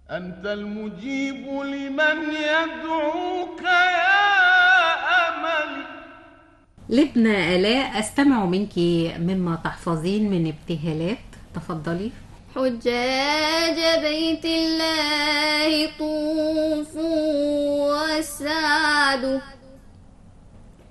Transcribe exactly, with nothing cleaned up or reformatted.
أنت المجيب لمن يدعوك يا أمل. لبنى آلاء، أستمع منك مما تحفظين من ابتهالات. تفضلي. حجاج بيت الله طوفوا والسعد